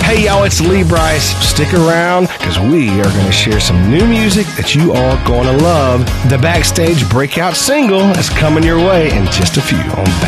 Hey y'all, it's Lee Brice. Stick around because we are going to share some new music that you are going to love. The Backstage breakout single is coming your way in just a few on